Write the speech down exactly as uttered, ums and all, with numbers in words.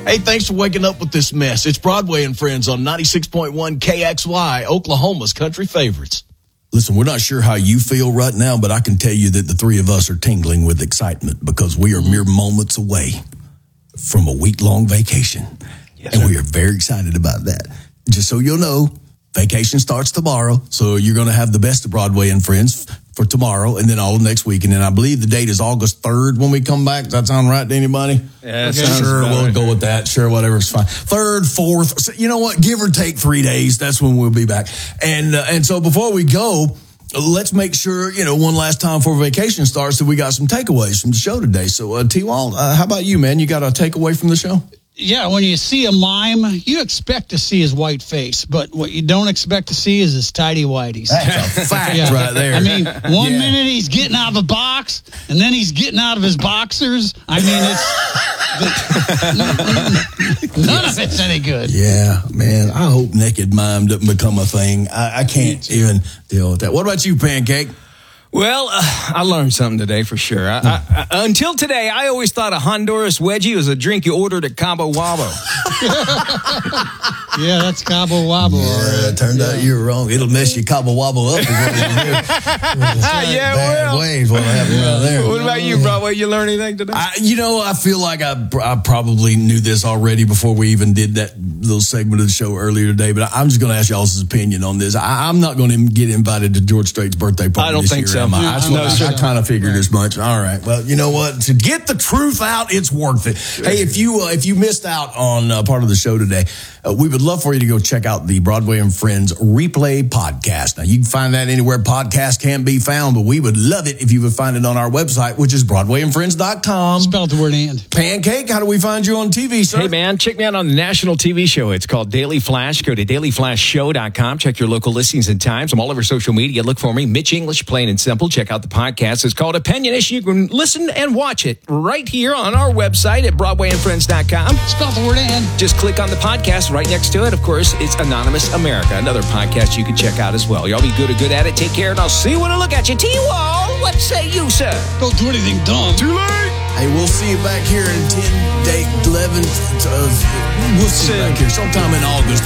Hey, thanks for waking up with this mess. It's Broadway and Friends on ninety-six point one K X Y, Oklahoma's country favorites. Listen, we're not sure how you feel right now, but I can tell you that the three of us are tingling with excitement because we are mere moments away from a week-long vacation. Yes, and sir. We are very excited about that. Just so you'll know, vacation starts tomorrow, so you're going to have the best of Broadway and Friends for tomorrow and then all of next week. And then I believe the date is August third when we come back. Does that sound right to anybody? Yeah, okay. Sure, we'll go with that. Sure, whatever's fine. Third, fourth, so, you know what? Give or take three days. That's when we'll be back. And uh, and so before we go, let's make sure, you know, one last time before vacation starts that we got some takeaways from the show today. So, uh, T-Wall, uh, how about you, man? You got a takeaway from the show? Yeah, when you see a mime, you expect to see his white face, but what you don't expect to see is his tidy whiteys. That's a fact yeah. right there. I mean, one yeah. minute he's getting out of a box, and then he's getting out of his boxers. I mean, it's the, none of it's any good. Yeah, man. I hope naked mime doesn't become a thing. I, I can't even deal with that. What about you, Pancake? Well, uh, I learned something today for sure. I, I, I, until today, I always thought a Honduras wedgie was a drink you ordered at Cabo Wabo. Yeah, that's Cabo Wabo. Yeah, it turned yeah. out you were wrong. It'll mess your Cabo Wabo up. Is what right. Yeah, bad well. ways what happened yeah. around there. What about you, Broadway? You learn anything today? I, you know, I feel like I, I probably knew this already before we even did that little segment of the show earlier today, but I, I'm just going to ask y'all's opinion on this. I, I'm not going to get invited to George Strait's birthday party I don't this think year, so. am I? I, no, I, sure. I kind of figured right. as much. All right. Well, you know what? To get the truth out, it's worth it. Hey, if you uh, if you missed out on uh, part of the show today, uh, we would love for you to go check out the Broadway and Friends Replay podcast. Now, you can find that anywhere podcasts can be found, but we would love it if you would find it on our website, which is broadway and friends dot com. Spell the word and. Pancake, how do we find you on T V, sir? Hey, man, check me out on the national T V show. It's called Daily Flash. Go to daily flash show dot com. Check your local listings and times. I'm all over social media. Look for me, Mitch English, plain and simple. Check out the podcast. It's called Opinionist. You can listen and watch it right here on our website at broadway and friends dot com. Spell the word and. Just click on the podcast right next to it. Of course, it's Anonymous America, another podcast you can check out as well. Y'all be good or good at it. Take care, and I'll see you when I look at you. T-Wall, what say you, sir? Don't do anything dumb. Too late. Hey, we'll see you back here in ten, day, eleven, uh, we'll see you back here sometime in August.